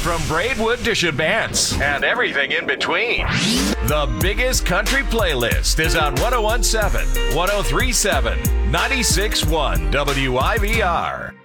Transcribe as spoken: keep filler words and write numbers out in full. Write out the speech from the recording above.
From Braidwood to Shabance and everything in between. The biggest country playlist is on one oh one point seven, one oh three point seven, ninety-six point one W I V R.